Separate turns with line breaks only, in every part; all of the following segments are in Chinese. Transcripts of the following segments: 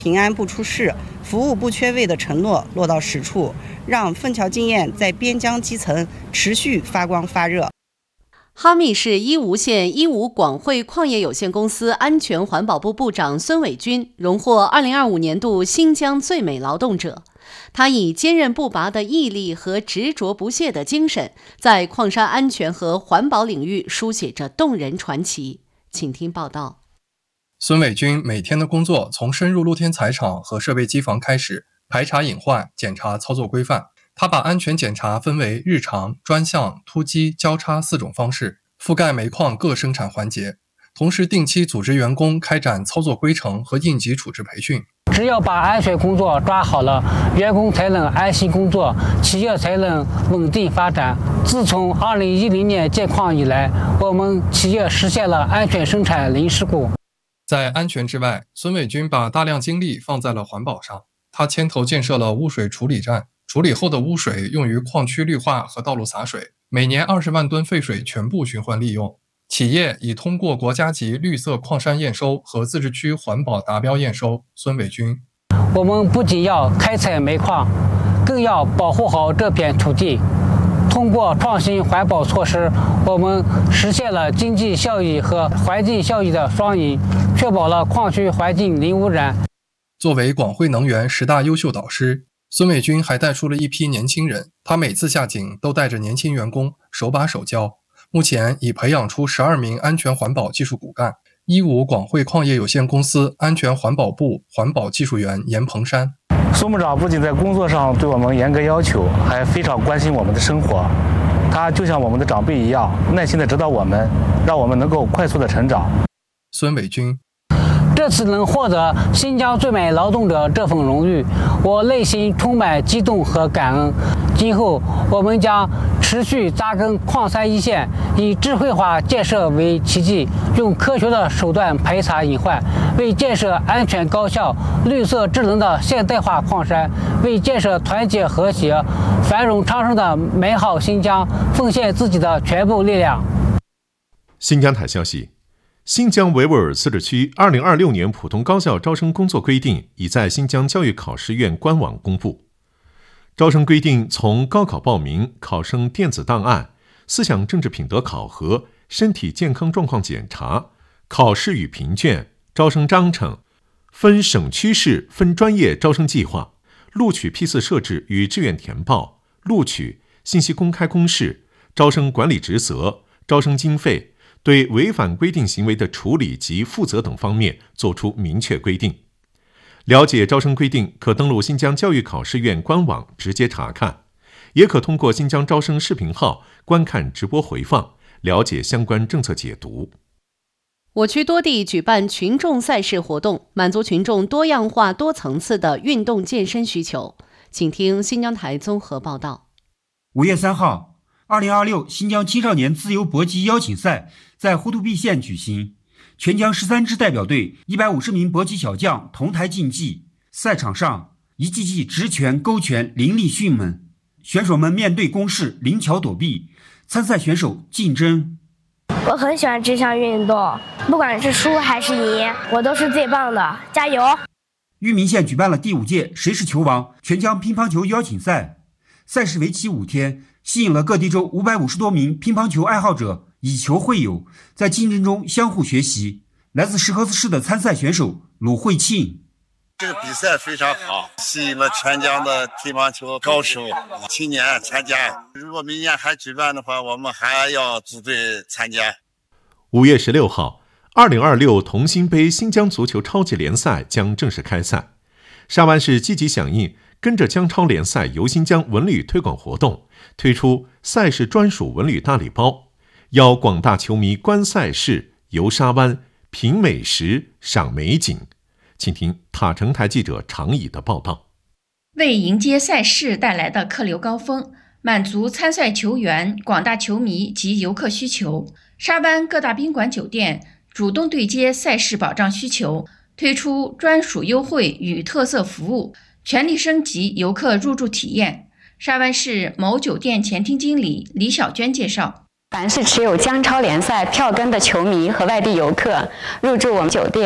平安不出事、服务不缺位的承诺落到实处，让枫桥经验在边疆基层持续发光发热。
哈密市伊吾县伊吾广汇矿业有限公司安全环保部部长孙伟军荣获2025年度新疆最美劳动者。他以坚韧不拔的毅力和执着不懈的精神，在矿山安全和环保领域书写着动人传奇。请听报道。
孙伟军每天的工作从深入露天采场和设备机房开始，排查隐患，检查操作规范。他把安全检查分为日常、专项、突击、交叉4种方式，覆盖煤矿各生产环节，同时定期组织员工开展操作规程和应急处置培训。
只有把安全工作抓好了，员工才能安心工作，企业才能稳定发展。自从2010年建矿以来，我们企业实现了安全生产零事故。
在安全之外，孙伟军把大量精力放在了环保上。他牵头建设了污水处理站，处理后的污水用于矿区绿化和道路洒水，每年20万吨废水全部循环利用。企业已通过国家级绿色矿山验收和自治区环保达标验收。孙伟军：
我们不仅要开采煤矿，更要保护好这片土地。通过创新环保措施，我们实现了经济效益和环境效益的双赢，确保了矿区环境零污染。
作为广汇能源10大优秀导师，孙伟军还带出了一批年轻人。他每次下井都带着年轻员工手把手教，目前已培养出12名安全环保技术骨干。伊吾广汇矿业有限公司安全环保部环保技术员严鹏山：
孙部长不仅在工作上对我们严格要求，还非常关心我们的生活。他就像我们的长辈一样，耐心地指导我们，让我们能够快速地成长。
孙伟军：
这次能获得新疆最美劳动者这份荣誉，我内心充满激动和感恩。今后我们将持续扎根矿山一线，以智慧化建设为契机，用科学的手段排查隐患，为建设安全高效、绿色智能的现代化矿山，为建设团结和谐、繁荣昌盛的美好新疆奉献自己的全部力量。
新疆台消息，新疆维吾尔自治区2026年普通高校招生工作规定已在新疆教育考试院官网公布。招生规定从高考报名、考生电子档案、思想政治品德考核、身体健康状况检查、考试与评卷、招生章程、分省区市分专业招生计划、录取批次设置与志愿填报、录取、信息公开公示、招生管理职责、招生经费、对违反规定行为的处理及负责等方面作出明确规定。了解招生规定，可登录新疆教育考试院官网直接查看，也可通过新疆招生视频号观看直播回放，了解相关政策解读。
我区多地举办群众赛事活动，满足群众多样化多层次的运动健身需求。请听新疆台综合报道。
5月3号，2026新疆青少年自由搏击邀请赛在呼图壁县举行。全疆13支代表队150名搏击小将同台竞技，赛场上一记记直拳勾拳凌厉迅猛，选手们面对攻势灵巧躲避，参赛选手竞争。
我很喜欢这项运动，不管是输还是赢，我都是最棒的，加油！
玉民县举办了第5届谁是球王全疆乒乓球邀请赛，赛事为期5天，吸引了各地州550多名乒乓球爱好者以球会友，在竞争中相互学习。来自石河子市的参赛选手鲁慧庆：
这个比赛非常好，吸引了全疆的乒乓球高手青年参加。如果明年还举办的话，我们还要组队参加。
5月16号，2026同心杯新疆足球超级联赛将正式开赛。沙湾市积极响应跟着疆超联赛游新疆文旅推广活动，推出赛事专属文旅大礼包，邀广大球迷观赛事、游沙湾、品美食、赏美景。请听塔城台记者常乙的报道。
为迎接赛事带来的客流高峰，满足参赛球员、广大球迷及游客需求，沙湾各大宾馆酒店主动对接赛事保障需求，推出专属优惠与特色服务，全力升级游客入住体验。沙湾市某酒店前厅经理李小娟介绍，
凡是持有疆超联赛票根的球迷和外地游客入住我们酒店，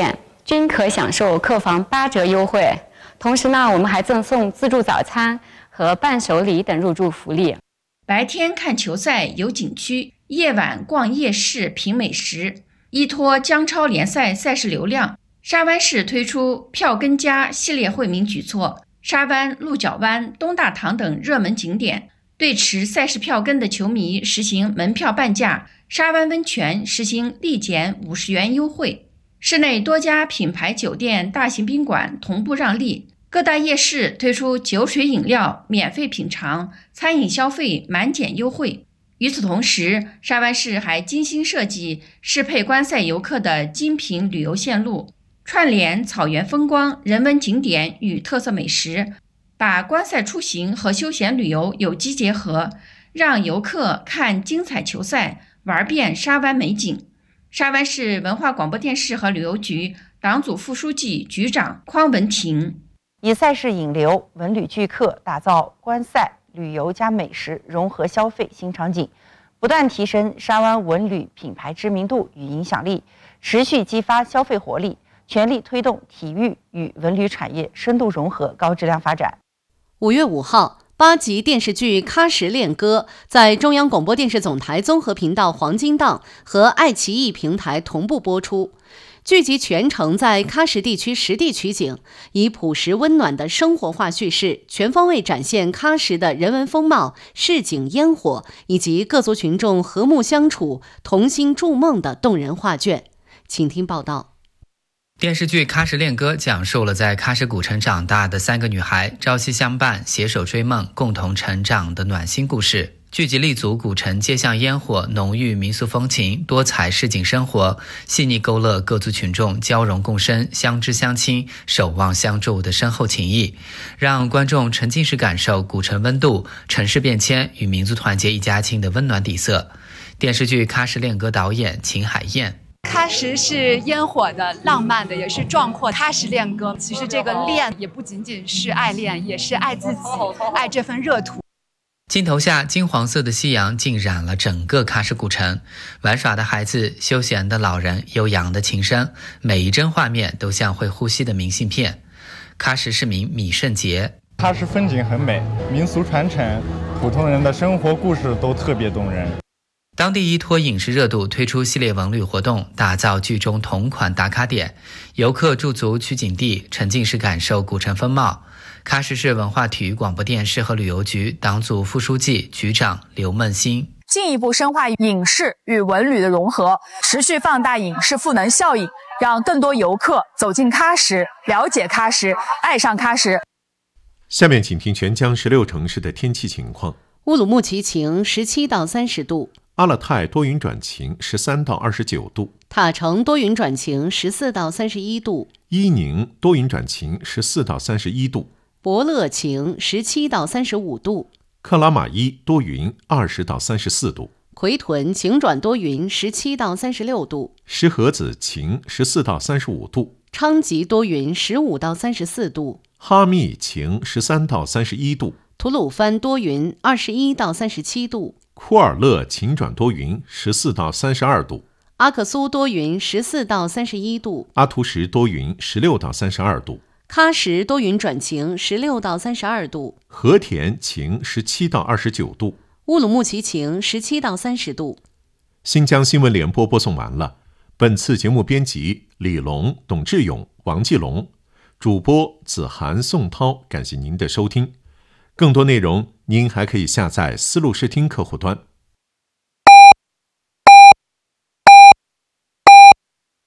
均可享受客房8折优惠。同时呢，我们还赠送自助早餐和伴手礼等入住福利。
白天看球赛游景区，夜晚逛夜市品美食。依托江超联赛赛事流量，沙湾市推出票根家系列惠民举措，沙湾、鹿角湾、东大堂等热门景点对持赛事票根的球迷实行门票半价，沙湾温泉实行立减50元优惠。市内多家品牌酒店、大型宾馆同步让利，各大夜市推出酒水饮料免费品尝，餐饮消费满减优惠。与此同时，沙湾市还精心设计适配观赛游客的精品旅游线路，串联草原风光、人文景点与特色美食，把观赛出行和休闲旅游有机结合，让游客看精彩球赛，玩遍沙湾美景。沙湾市文化广播电视和旅游局党组副书记、局长匡文婷，
以赛事引流、文旅聚客，打造观赛、旅游加美食融合消费新场景，不断提升沙湾文旅品牌知名度与影响力，持续激发消费活力，全力推动体育与文旅产业深度融合、高质量发展。
5月5号，8集电视剧《喀什恋歌》在中央广播电视总台综合频道黄金档和爱奇艺平台同步播出。剧集全程在喀什地区实地取景，以朴实温暖的生活化叙事，全方位展现喀什的人文风貌、市井烟火以及各族群众和睦相处、同心筑梦的动人画卷。请听报道。
电视剧《喀什恋歌》讲述了在喀什古城长大的3个女孩朝夕相伴、携手追梦、共同成长的暖心故事。剧集立足古城街巷烟火、浓郁民俗风情、多彩市井生活，细腻勾勒各族群众交融共生、相知相亲、守望相助的深厚情谊，让观众沉浸式感受古城温度、城市变迁与民族团结一家亲的温暖底色。电视剧《喀什恋歌》导演秦海燕。
喀什是烟火的、浪漫的，也是壮阔。喀什恋歌，其实这个恋也不仅仅是爱恋，也是爱自己，爱这份热土。
镜头下，金黄色的夕阳浸染了整个喀什古城，玩耍的孩子、休闲的老人、悠扬的琴声，每一帧画面都像会呼吸的明信片。喀什市民米胜杰：
喀什风景很美，民俗传承、普通人的生活故事都特别动人。
当地依托影视热度推出系列文旅活动，打造剧中同款打卡点，游客驻足取景地，沉浸式感受古城风貌。喀什市文化体育广播电视和旅游局党组副书记、局长刘梦欣：
进一步深化影视与文旅的融合，持续放大影视赋能效应，让更多游客走进喀什，了解喀什，爱上喀什。
下面请听全疆16城市的天气情况。
乌鲁木齐晴，17到30度；
阿勒泰多云转晴，13到29度；
塔城多云转晴，14到31度；
伊宁多云转晴，14到31度；
博乐晴，17到35度；
克拉玛依多云，20到34度；
奎屯晴转多云，17到36度；
石河子晴，14到35度；
昌吉多云，15到34度；
哈密晴，13到31度；
吐鲁番多云，21到37度；
库尔勒晴转多云，14到32度；
阿克苏多云，14到31度；
阿图什多云，16到32度；
喀什多云转晴，16到32度；
和田晴，17到29度；
乌鲁木齐晴，17到30度。
新疆新闻联播播送完了。本次节目编辑李龙、董志勇、王继龙，主播子涵、宋涛。感谢您的收听。更多内容您还可以下载思路视听客户端。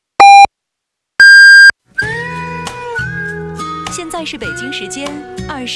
现在是北京时间20